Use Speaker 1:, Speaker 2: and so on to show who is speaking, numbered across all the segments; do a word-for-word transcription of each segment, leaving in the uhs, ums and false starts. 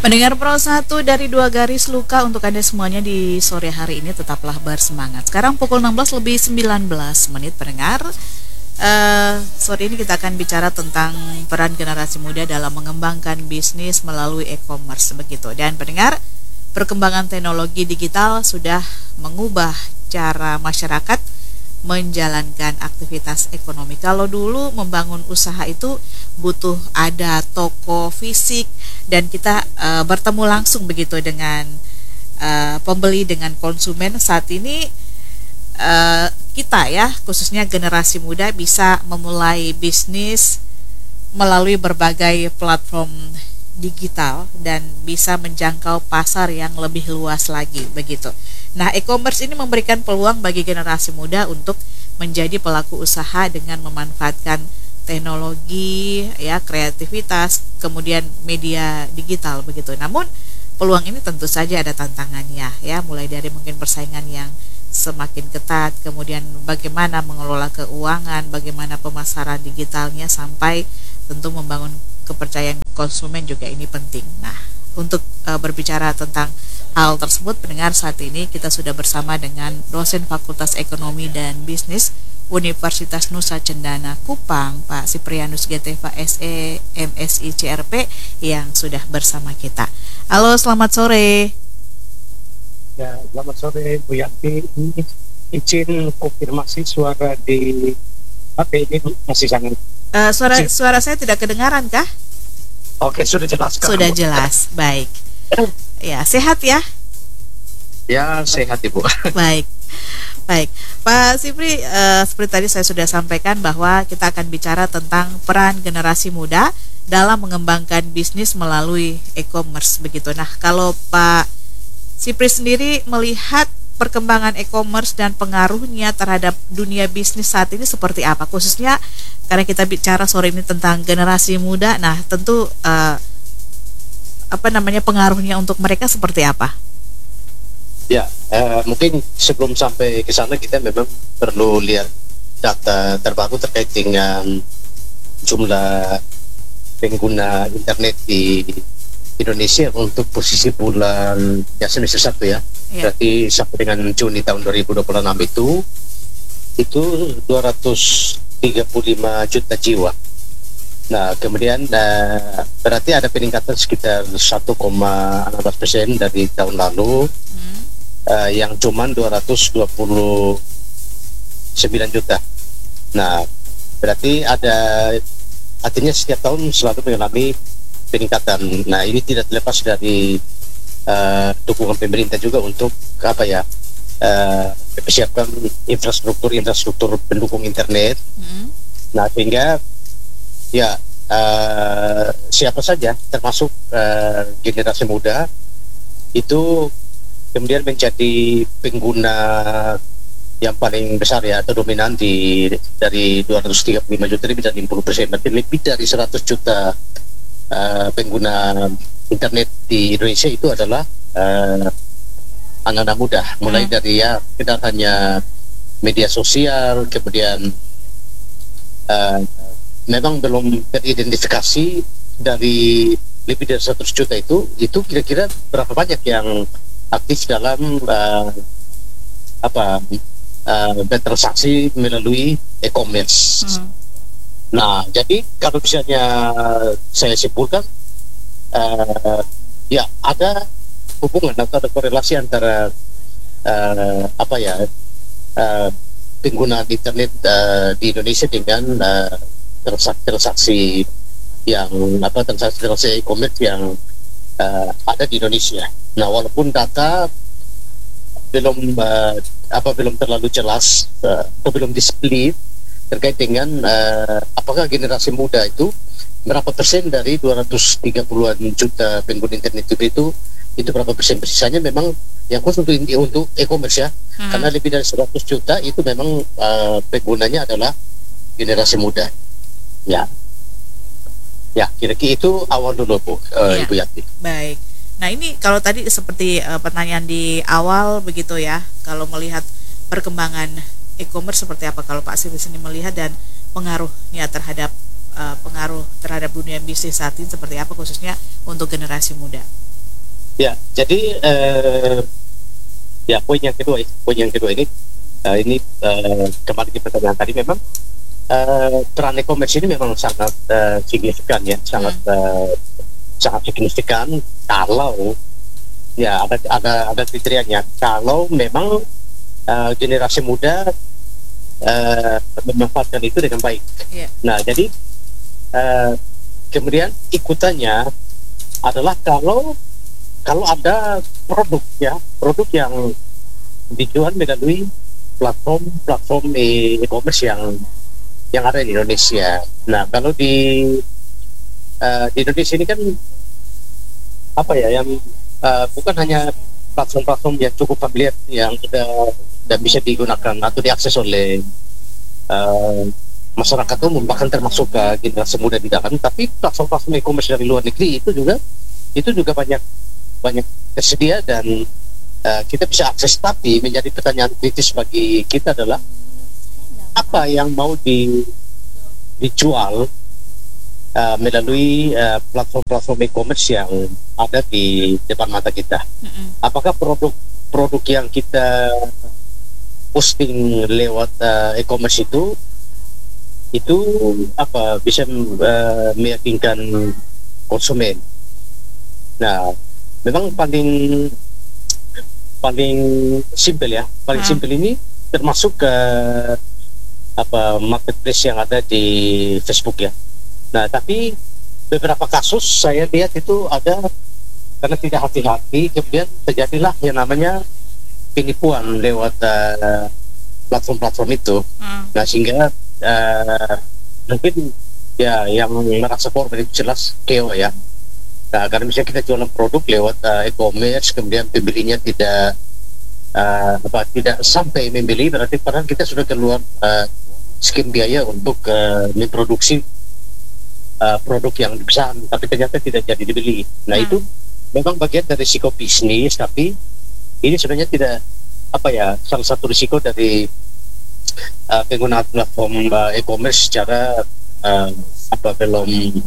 Speaker 1: Mendengar Pro satu dari dua garis luka untuk Anda semuanya di sore hari ini, tetaplah bersemangat. Sekarang pukul enam belas lebih sembilan belas menit pendengar. Uh, sore ini kita akan bicara tentang peran generasi muda dalam mengembangkan bisnis melalui e-commerce begitu. Dan pendengar, perkembangan teknologi digital sudah mengubah cara masyarakat menjalankan aktivitas ekonomi. Kalau dulu membangun usaha itu butuh ada toko fisik dan kita uh, bertemu langsung begitu dengan uh, pembeli, dengan konsumen. Saat ini uh, kita ya, khususnya generasi muda, bisa memulai bisnis melalui berbagai platform digital dan bisa menjangkau pasar yang lebih luas lagi begitu. Nah, e-commerce ini memberikan peluang bagi generasi muda untuk menjadi pelaku usaha dengan memanfaatkan teknologi, ya, kreativitas, kemudian media digital begitu. Namun peluang ini tentu saja ada tantangannya, ya, mulai dari mungkin persaingan yang semakin ketat, kemudian bagaimana mengelola keuangan, bagaimana pemasaran digitalnya, sampai tentu membangun kepercayaan konsumen juga ini penting. Nah, untuk uh, berbicara tentang hal tersebut, pendengar, saat ini kita sudah bersama dengan dosen Fakultas Ekonomi dan Bisnis Universitas Nusa Cendana Kupang, Pak Siprianus Geteva S E M Si C R P, yang sudah bersama kita. Halo, selamat sore.
Speaker 2: Ya, selamat sore Bu Yanti. Ini izin konfirmasi suara di H P ini masih sangat.
Speaker 1: Uh, suara suara saya tidak kedengaran kah?
Speaker 2: Oke, sudah jelas.
Speaker 1: Sudah jelas, baik. Ya, sehat ya?
Speaker 2: Ya, sehat Ibu.
Speaker 1: Baik, baik. Pak Sipri, uh, seperti tadi saya sudah sampaikan bahwa kita akan bicara tentang peran generasi muda dalam mengembangkan bisnis melalui e-commerce begitu. Nah, kalau Pak Sipri sendiri melihat perkembangan e-commerce dan pengaruhnya terhadap dunia bisnis saat ini seperti apa? Khususnya karena kita bicara sore ini tentang generasi muda, nah tentu uh, apa namanya pengaruhnya untuk mereka seperti apa?
Speaker 2: Ya, eh, mungkin sebelum sampai ke sana kita memang perlu lihat data terbaru terkait dengan jumlah pengguna internet di Indonesia untuk posisi bulan ya semester satu ya. Ya. Berarti sampai dengan Juni tahun dua ribu dua puluh enam itu itu dua ratus tiga puluh lima juta jiwa. Nah, kemudian uh, berarti ada peningkatan sekitar satu koma enam belas persen dari tahun lalu, hmm. uh, yang cuman dua ratus dua puluh sembilan juta. Nah, berarti ada, artinya setiap tahun selalu mengalami peningkatan. Nah, ini tidak terlepas dari uh, dukungan pemerintah juga untuk apa ya, uh, mempersiapkan infrastruktur infrastruktur pendukung internet. Hmm. Nah, sehingga ya uh, siapa saja termasuk uh, generasi muda itu kemudian menjadi pengguna yang paling besar ya, atau dominan di dari dua ratus tiga puluh lima juta lebih dari enam puluh persen, berarti lebih dari seratus juta uh, pengguna internet di Indonesia itu adalah uh, anak-anak muda, mulai hmm. dari ya kita hanya media sosial, kemudian uh, memang belum teridentifikasi dari lebih dari seratus juta itu, itu kira-kira berapa banyak yang aktif dalam uh, apa uh, bertransaksi melalui e-commerce. Hmm. Nah, jadi kalau misalnya saya simpulkan, uh, ya ada hubungan atau ada korelasi antara uh, apa ya uh, penggunaan internet uh, di Indonesia dengan uh, transaksi-transaksi yang apa transaksi-transaksi e-commerce yang uh, ada di Indonesia. Nah, walaupun data belum uh, apa belum terlalu jelas uh, atau belum di-split terkait dengan uh, apakah generasi muda itu berapa persen dari dua ratus tiga puluhan juta pengguna internet itu itu berapa persen persisanya memang yang khusus untuk untuk e-commerce ya. Hmm. Karena lebih dari seratus juta itu memang uh, penggunanya adalah generasi muda. Ya, ya kira-kira itu awal dulu Bu, uh, ya. Ibu Yanti.
Speaker 1: Baik. Nah, ini kalau tadi seperti uh, pertanyaan di awal begitu ya, kalau melihat perkembangan e-commerce seperti apa kalau Pak Sipri ini melihat, dan pengaruhnya terhadap uh, pengaruh terhadap dunia bisnis saat ini seperti apa khususnya untuk generasi muda?
Speaker 2: Ya, jadi eh, ya poin yang kedua, poin yang kedua ini eh, ini eh, kembali ke pertanyaan tadi, memang eh, peran e-commerce ini memang sangat eh, signifikan ya, sangat
Speaker 1: Hmm.
Speaker 2: eh, sangat signifikan kalau ya ada ada ada kriterianya, kalau memang eh, generasi muda eh, memanfaatkan itu dengan baik.
Speaker 1: Iya.
Speaker 2: Nah, jadi eh, kemudian ikutannya adalah kalau kalau ada produk ya, produk yang dijual melalui platform platform e- e-commerce yang yang ada di Indonesia. Nah, kalau di eh, di Indonesia ini kan apa ya, yang eh, bukan hanya platform-platform yang cukup familiar yang sudah dan bisa digunakan atau diakses oleh eh, masyarakat umum, bahkan termasuk ke generasi muda di dalam, tapi platform-platform e-commerce dari luar negeri itu juga itu juga banyak banyak tersedia dan eh, kita bisa akses. Tapi menjadi pertanyaan kritis bagi kita adalah apa yang mau di, dijual eh, melalui eh, platform-platform e-commerce yang ada di depan mata kita.
Speaker 1: Mm-mm.
Speaker 2: Apakah produk-produk yang kita posting lewat eh, e-commerce itu itu apa bisa eh, meyakinkan konsumen? Nah, memang paling paling simpel ya, paling
Speaker 1: Hmm.
Speaker 2: simpel ini termasuk ke apa marketplace yang ada di Facebook ya. Nah, tapi beberapa kasus saya lihat itu ada karena tidak hati-hati, kemudian terjadilah yang namanya penipuan lewat eh, platform-platform itu.
Speaker 1: Hmm.
Speaker 2: Nah, sehingga eh, mungkin ya yang merasa korban itu jelas K O ya. Nah, karena misalnya kita jualan produk lewat uh, e-commerce, kemudian pembelinya tidak uh, apa tidak sampai membeli, berarti padahal kita sudah keluar uh, skim biaya untuk uh, memproduksi uh, produk yang besar, tapi ternyata tidak jadi dibeli. Nah,
Speaker 1: Hmm.
Speaker 2: itu memang bagian dari risiko bisnis, tapi ini sebenarnya tidak apa ya, salah satu risiko dari uh, penggunaan platform uh, e-commerce secara uh, apa belum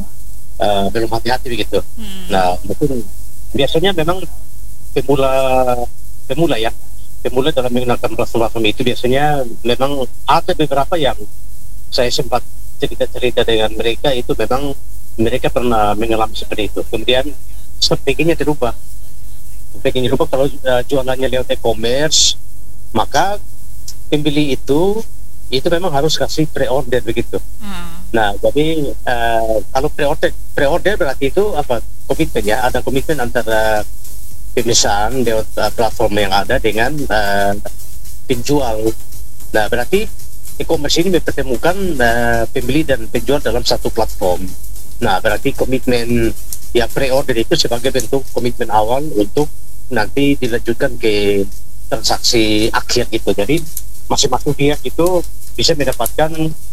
Speaker 2: uh, belum hati-hati begitu.
Speaker 1: Hmm.
Speaker 2: Nah, mungkin biasanya memang pemula pemula ya, pemula dalam menggunakan platform-platform itu biasanya memang ada beberapa yang saya sempat cerita-cerita dengan mereka, itu memang mereka pernah mengalami seperti itu. Kemudian strateginya dirubah, strateginya dirubah kalau uh, jualannya lewat e-commerce, maka pembeli itu itu memang harus kasih pre-order begitu.
Speaker 1: Hmm.
Speaker 2: Nah, jadi uh, kalau pre-order, pre-order berarti itu apa? Komitmen ya, ada komitmen antara pemesan lewat uh, platform yang ada dengan uh, penjual. Nah, berarti e-commerce ini mempertemukan uh, pembeli dan penjual dalam satu platform. Nah, berarti komitmen ya pre-order itu sebagai bentuk komitmen awal untuk nanti dilanjutkan ke transaksi akhir gitu. Jadi masing-masing pihak itu bisa mendapatkan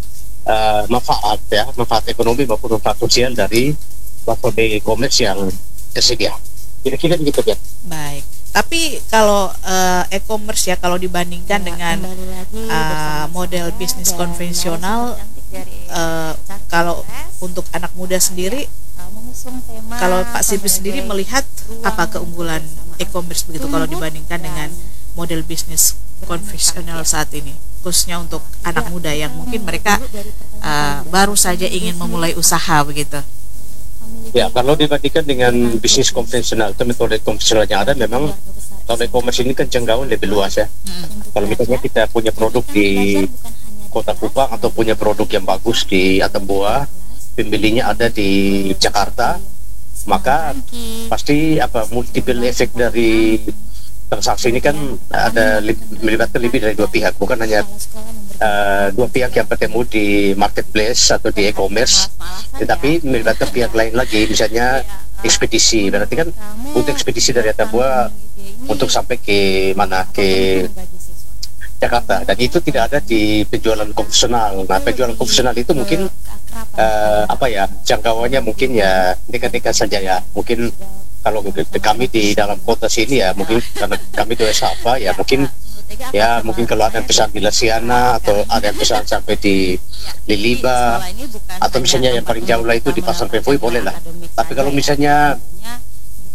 Speaker 2: uh, manfaat ya, manfaat ekonomi maupun manfaat sosial dari platform e-commerce yang tersedia. Kira-kira begitu ya.
Speaker 1: Baik. Tapi kalau uh, e-commerce ya, kalau dibandingkan
Speaker 3: Ya,
Speaker 1: dengan
Speaker 3: kembali lagi
Speaker 1: uh,
Speaker 3: bersama
Speaker 1: model
Speaker 3: saya
Speaker 1: bisnis
Speaker 3: dan
Speaker 1: konvensional,
Speaker 3: narasumber cantik dari
Speaker 1: uh,
Speaker 3: Cantik
Speaker 1: kalau
Speaker 3: Press,
Speaker 1: untuk anak muda sendiri,
Speaker 3: uh, mengusung tema
Speaker 1: kalau Pak Sipi
Speaker 3: sebagai
Speaker 1: sendiri melihat
Speaker 3: ruang
Speaker 1: apa keunggulan
Speaker 3: kebersamaan.
Speaker 1: e-commerce begitu kalau
Speaker 3: Tumbuh
Speaker 1: dibandingkan
Speaker 3: dan
Speaker 1: dengan model bisnis konvensional saat ini, khususnya untuk anak
Speaker 3: Ya,
Speaker 1: muda yang
Speaker 3: kita
Speaker 1: mungkin
Speaker 3: mulai
Speaker 1: mereka
Speaker 3: dulu dari pertanyaan
Speaker 1: uh,
Speaker 3: Anda.
Speaker 1: baru saja ingin memulai usaha begitu.
Speaker 3: Memiliki
Speaker 2: Ya, kalau dibandingkan dengan
Speaker 3: dengan
Speaker 2: bisnis
Speaker 3: bisnis
Speaker 2: konvensional atau metode konvensional yang ada, memang
Speaker 3: keluarga besar
Speaker 2: kalau
Speaker 3: tersebut.
Speaker 2: e-commerce ini kan jangkauan lebih luas ya.
Speaker 1: Hmm.
Speaker 3: Tentu
Speaker 2: Kalau misalnya
Speaker 3: saja,
Speaker 2: kita punya produk
Speaker 3: pendidikan
Speaker 2: di
Speaker 3: belajar bukan hanya di
Speaker 2: Kota
Speaker 3: kelas,
Speaker 2: Kupang atau
Speaker 3: namun
Speaker 2: punya
Speaker 3: juga
Speaker 2: produk yang bagus di Atambua,
Speaker 3: kelas,
Speaker 2: pembelinya ada di Jakarta,
Speaker 3: sekolah
Speaker 2: maka
Speaker 3: bangkit,
Speaker 2: pasti apa multiple efek dari transaksi ini kan ada li- melibatkan lebih dari dua pihak, bukan hanya
Speaker 3: sekolah-sekolah memberikan
Speaker 2: uh, dua pihak yang bertemu di marketplace atau di e-commerce, tetapi melibatkan pihak lain lagi, misalnya ekspedisi. Berarti kan untuk ekspedisi dari Atambua untuk sampai ke mana, ke Jakarta, dan itu tidak ada di penjualan konvensional. Nah, penjualan konvensional itu mungkin uh, apa ya, jangkauannya mungkin ya dekat-dekat saja ya. Mungkin kalau kami di dalam kota sini ya, mungkin karena kami di West Java ya, mungkin ya mungkin kalau ada yang pesan di Lasiana atau ada yang pesan sampai di Liliba, atau misalnya yang paling jauh lah itu di Pasar Pevoi boleh lah. Tapi kalau misalnya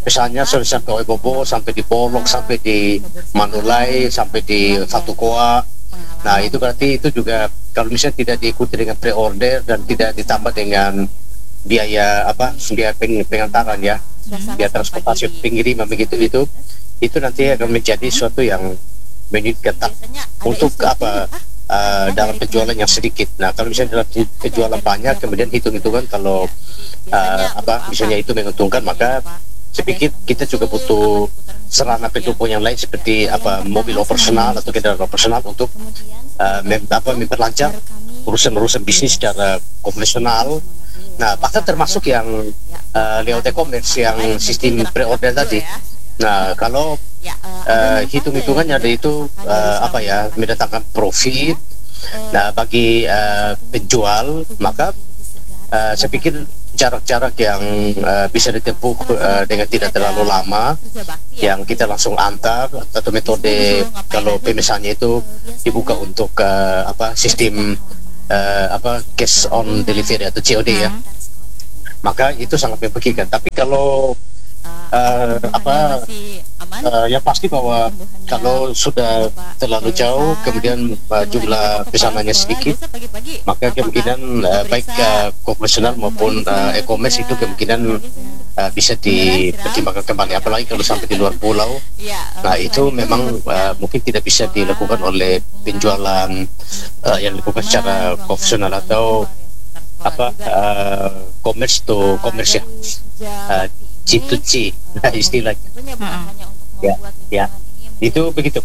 Speaker 2: misalnya sampai sampai Oebobo, sampai di Polok, sampai di Manulai, sampai di Fatukoa. Nah itu berarti itu juga kalau misalnya tidak diikuti dengan pre-order dan tidak ditambah dengan biaya apa biaya peng, pengantaran ya, biaya transportasi pengiriman begitu itu itu nanti akan menjadi suatu yang menyulitkan untuk apa uh, dalam penjualan yang sedikit. Nah kalau misalnya dalam penjualan banyak kemudian hitung-hitungan kalau uh, apa misalnya itu menguntungkan, maka saya pikir kita juga butuh sarana pendukung yang lain seperti apa mobil operasional atau kendaraan operasional untuk uh, mem, apa memperlancar urusan-urusan bisnis secara konvensional. Nah bahkan termasuk yang uh, lewat e-commerce yang sistem pre-order tadi. Nah kalau uh, hitung-hitungannya ada itu uh, apa ya mendatangkan profit. Nah bagi uh, penjual maka uh, saya pikir jarak-jarak yang uh, bisa ditempuh uh, dengan tidak terlalu lama, yang kita langsung antar atau metode kalau pemesannya itu dibuka untuk uh, apa sistem uh, apa cash on delivery atau C O D ya, maka itu sangat memungkinkan. Tapi kalau uh, apa uh, yang pasti bahwa kalau sudah terlalu jauh kemudian uh, jumlah pesanannya sedikit, maka kemungkinan uh, baik uh, konvensional maupun uh, e-commerce itu kemungkinan uh, bisa dipertimbangkan kembali, apalagi kalau sampai di luar pulau. Nah itu memang uh, mungkin tidak bisa dilakukan oleh penjualan uh, yang dilakukan secara konvensional atau apa uh, commerce to commerce ya, uh, G to G nah, istilahnya. Ya, ya, itu begitu.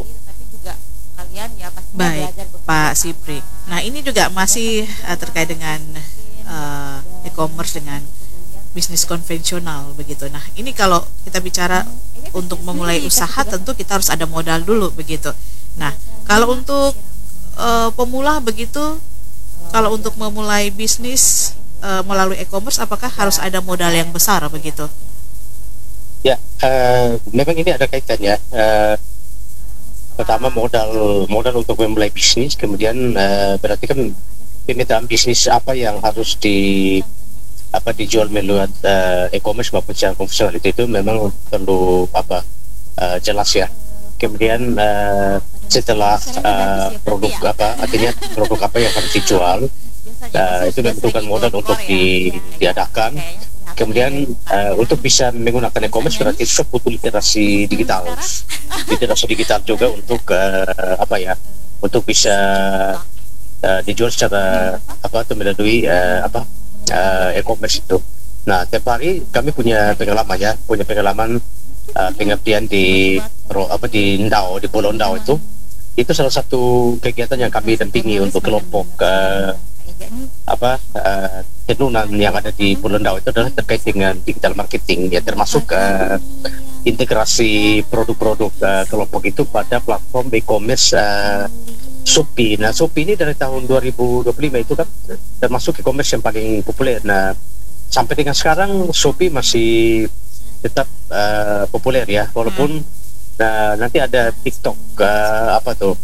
Speaker 1: Baik, Pak Sipri. Nah ini juga masih uh, terkait dengan uh, e-commerce dengan bisnis konvensional begitu. Nah ini kalau kita bicara untuk memulai usaha tentu kita harus ada modal dulu begitu. Nah kalau untuk uh, pemula begitu, kalau untuk memulai bisnis uh, melalui e-commerce apakah harus ada modal yang besar begitu?
Speaker 2: Ya, uh, memang ini ada kaitannya. Uh, pertama modal modal untuk memulai bisnis, kemudian uh, berarti kan pemetaan bisnis apa yang harus di apa dijual melalui uh, e-commerce maupun secara konvensional itu, itu memang perlu apa uh, jelas ya. Kemudian uh, setelah uh, produk apa artinya produk apa yang harus dijual, uh, itu membutuhkan modal untuk di, diadakan. Kemudian uh, untuk bisa menggunakan e-commerce berarti juga butuh literasi digital, literasi digital juga untuk uh, apa ya, untuk bisa uh, dijual secara apa atau melalui uh, apa uh, e-commerce itu. Nah, tiap hari kami punya pengalaman ya, punya pengalaman uh, pengabdian di apa di Ndau, di Pulau Ndau itu, itu salah satu kegiatan yang kami dampingi untuk kelompok uh, apa uh, tenunan yang ada di Pulau Ndau itu adalah terkait dengan digital marketing ya, termasuk uh, integrasi produk-produk uh, kelompok itu pada platform e-commerce uh, Shopee. Nah Shopee ini dari tahun dua ribu dua puluh lima itu kan termasuk e-commerce yang paling populer. Nah sampai dengan sekarang Shopee masih tetap uh, populer ya, walaupun uh, nanti ada TikTok uh, apa tuh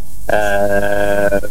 Speaker 2: uh,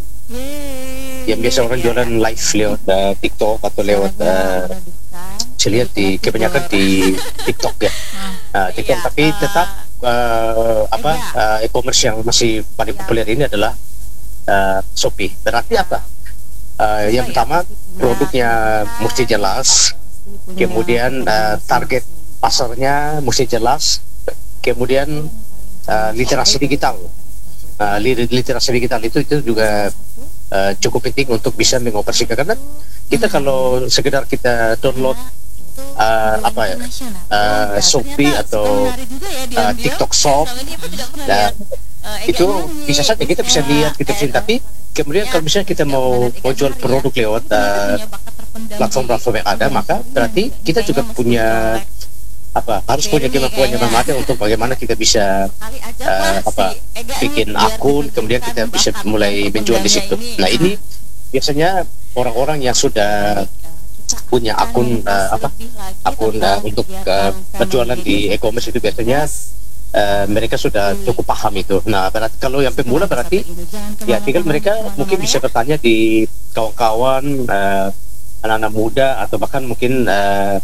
Speaker 2: yang biasa orang jualan live lewat uh, TikTok atau lewat uh, saya lihat di kebanyakan di TikTok ya, uh, TikTok. Tapi tetap uh, apa uh, e-commerce yang masih paling populer ini adalah uh, Shopee. Berarti apa? Uh, yang pertama produknya mesti jelas, kemudian uh, target pasarnya mesti jelas, kemudian uh, literasi digital. Uh, literasi digital itu itu juga Uh, cukup penting untuk bisa mengoperasikan, karena kita kalau sekedar kita download uh, apa ya uh, Shopee atau uh, TikTok Shop, nah itu bisa saja kita bisa lihat kita bisa, tapi kemudian kalau misalnya kita mau mau jual produk lewat uh, platform-platform yang ada, maka berarti kita juga punya apa harus punya kemampuan yang memadai untuk bagaimana kita bisa uh, apa bikin akun, kemudian kita bisa mulai menjual di situ. Nah ini biasanya orang-orang yang sudah punya akun uh, apa akun uh, untuk uh, berjualan di e-commerce itu biasanya uh, mereka sudah cukup paham itu. Nah berarti kalau yang pemula berarti ya tinggal mereka mungkin bisa bertanya di kawan-kawan uh, anak-anak muda atau bahkan mungkin uh,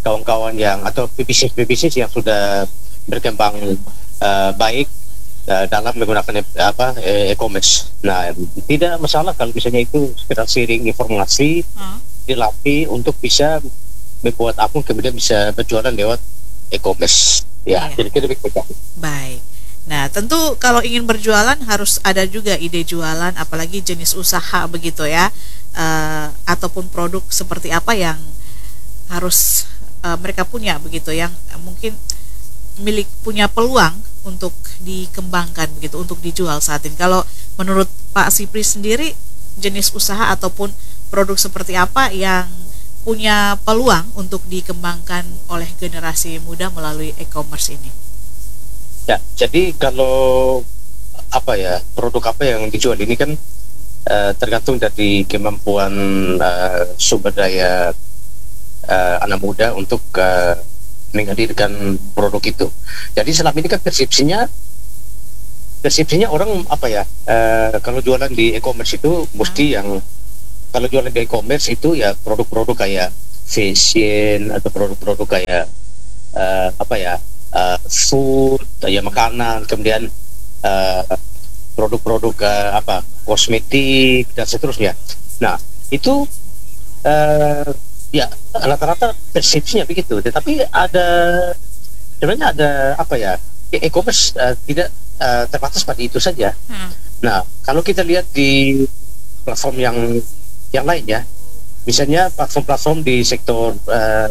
Speaker 2: kawan-kawan yang atau bisnis-bisnis yang sudah berkembang uh, baik uh, dalam menggunakan e- apa e- e-commerce. Nah, tidak masalah kalau misalnya itu sekedar sharing informasi,
Speaker 1: Hmm.
Speaker 2: dilatih untuk bisa membuat akun kemudian bisa berjualan lewat e-commerce. Ya,
Speaker 1: Iya.
Speaker 2: jadi kita begitu.
Speaker 1: Baik. Nah, tentu kalau ingin berjualan harus ada juga ide jualan, apalagi jenis usaha begitu ya, Eh, ataupun produk seperti apa yang harus eh, mereka punya begitu, yang eh, mungkin milik punya peluang untuk dikembangkan begitu, untuk dijual saat ini. Kalau menurut Pak Sipri sendiri, jenis usaha ataupun produk seperti apa yang punya peluang untuk dikembangkan oleh generasi muda melalui e-commerce ini?
Speaker 2: Ya, jadi kalau apa ya produk apa yang dijual ini kan eh, tergantung dari kemampuan eh, sumber daya eh, anak muda untuk eh, menghadirkan produk itu. Jadi selama ini kan persepsinya persepsinya orang apa ya eh, kalau jualan di e-commerce itu mesti yang kalau jualan di e-commerce itu ya produk-produk kayak fashion atau produk-produk kayak eh, apa ya eh, food ya makanan, kemudian eh, produk-produk eh, apa kosmetik dan seterusnya. Nah itu eh, ya rata-rata persepsinya begitu. Tetapi ada sebenarnya ada apa ya e- e-commerce eh, tidak eh, terbatas pada itu saja.
Speaker 1: Hmm.
Speaker 2: Nah kalau kita lihat di platform yang yang lain ya, misalnya platform-platform di sektor eh,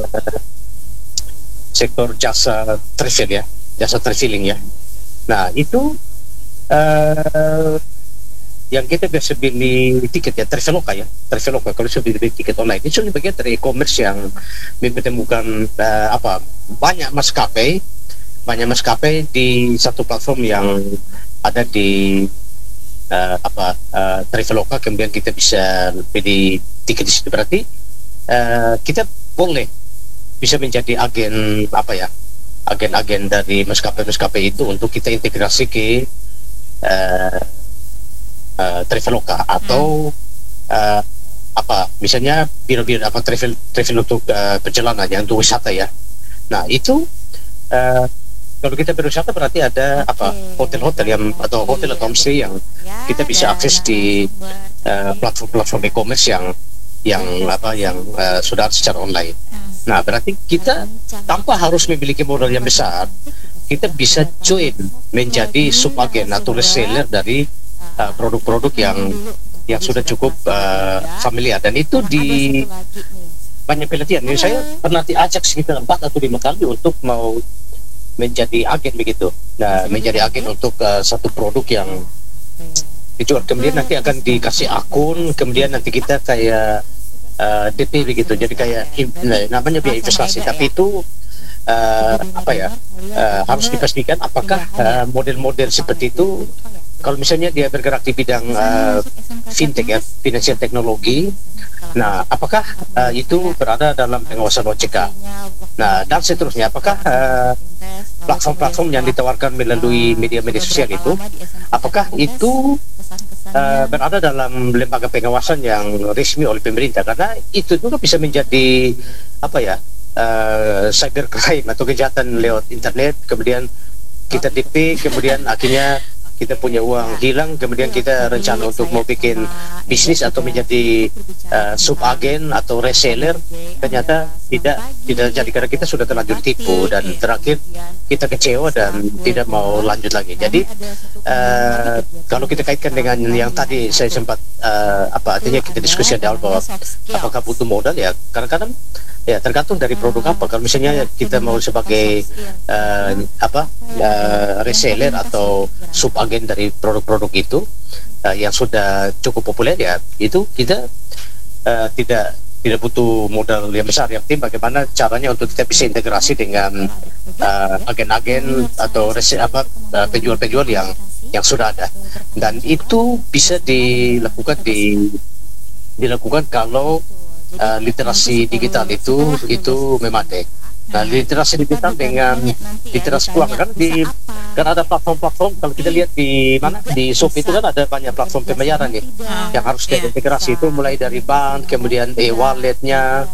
Speaker 2: sektor jasa travel ya, jasa traveling ya. Nah itu eh, yang kita biasa beli tiket ya, Traveloka ya, Traveloka kalau sudah beli tiket online itu bagian dari e-commerce yang mempertemukan eh, apa banyak maskapai, banyak maskapai di satu platform yang ada di eh, apa eh, Traveloka, kemudian kita bisa beli tiket di situ. Berarti eh, kita boleh bisa menjadi agen apa ya, agen-agen dari maskapai-maskapai itu untuk kita integrasi ke uh, uh, Traveloka atau uh, apa misalnya biro-biro apa travel travel untuk uh, perjalanan yang untuk wisata ya. Nah itu uh, kalau kita berwisata berarti ada apa hotel-hotel yang atau hotel atau homestay yang kita bisa akses di uh, platform-platform e-commerce yang yang apa yang uh, sudah secara online. Nah, berarti kita tanpa harus memiliki modal yang besar, kita bisa join menjadi subagen atau reseller dari uh, produk-produk yang yang sudah cukup uh, familiar, dan itu di banyak pelatihan. Ini saya pernah diajak sekitar empat atau lima kali untuk mau menjadi agen begitu. Nah, menjadi agen untuk uh, satu produk yang dijual, kemudian nanti akan dikasih akun, kemudian nanti kita kayak Uh, D P begitu, jadi kayak in, namanya biaya investasi, tapi itu uh, apa ya uh, harus dipastikan apakah uh, model-model seperti itu kalau misalnya dia bergerak di bidang uh, fintech ya, financial teknologi. Nah, apakah uh, itu berada dalam pengawasan O J K? Nah, dan seterusnya, apakah uh, platform-platform yang ditawarkan melalui media-media sosial itu, apakah itu uh, berada dalam lembaga pengawasan yang resmi oleh pemerintah? Karena itu juga bisa menjadi apa ya uh, cybercrime atau kejahatan lewat internet, kemudian kita D P, kemudian akhirnya kita punya uang hilang, kemudian kita rencana untuk mau bikin bisnis atau menjadi uh, subagen atau reseller, ternyata tidak tidak jadi karena kita sudah terlanjur tipu dan terakhir kita kecewa dan tidak mau lanjut lagi. Jadi uh, kalau kita kaitkan dengan yang tadi saya sempat uh, apa artinya kita diskusi di awal bahwa apakah butuh modal, ya kadang-kadang ya tergantung dari produk apa. Kalau misalnya kita mau sebagai uh, apa uh, reseller atau subagen dari produk-produk itu uh, yang sudah cukup populer, ya itu kita uh, tidak tidak butuh modal yang besar. Yang penting bagaimana caranya untuk kita bisa integrasi dengan uh, agen-agen atau rese, apa uh, penjual-penjual yang yang sudah ada, dan itu bisa dilakukan di dilakukan kalau Uh, literasi digital itu itu memadai. Nah, literasi digital dengan literasi keuangan kan di kan ada platform-platform. Kalau kita lihat di mana di Shopee itu kan ada banyak platform pembayaran nih yang harus terintegrasi, itu mulai dari bank, kemudian e-walletnya,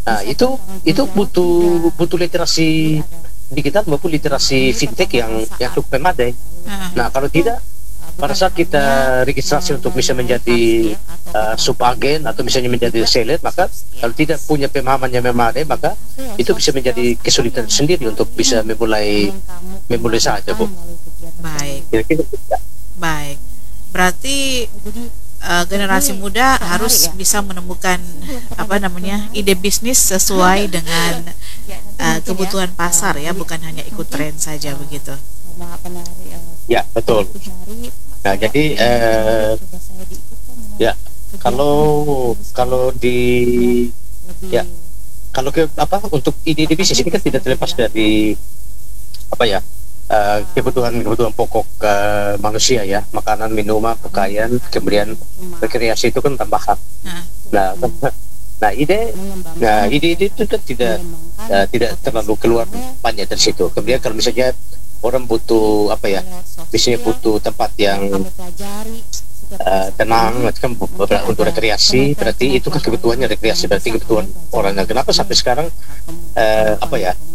Speaker 2: Nah, itu itu butuh butuh literasi digital maupun literasi fintech yang yang cukup memadai.
Speaker 1: Ah.
Speaker 2: Nah, kalau tidak, pada saat kita registrasi untuk bisa menjadi uh, subagen atau misalnya menjadi seller, maka kalau tidak punya pemahaman yang memadai, maka itu bisa menjadi kesulitan sendiri untuk bisa memulai memulai saja, Bu.
Speaker 1: Baik,
Speaker 2: Kira-kira ya.
Speaker 1: baik. Berarti eh, generasi muda harus bisa menemukan apa namanya ide bisnis sesuai dengan eh, kebutuhan pasar ya, bukan hanya ikut tren saja begitu.
Speaker 2: Ya, betul. Nah, jadi eh, ya kalau kalau di ya kalau ke apa untuk ide-ide bisnis ini kan tidak terlepas dari apa ya eh, kebutuhan-kebutuhan pokok eh, manusia ya, makanan, minuman, pakaian, kemudian rekreasi itu kan tambahan.
Speaker 1: Nah,
Speaker 2: Nah, nah ide, nah ide-ide itu kan tidak eh, tidak terlalu keluar banyak dari situ. Kemudian kalau misalnya orang butuh apa ya, misalnya butuh tempat yang uh, tenang, kan beberapa untuk rekreasi, berarti itu kan kebutuhannya rekreasi, berarti kebutuhan orang. Nah, kenapa sampai sekarang uh, apa ya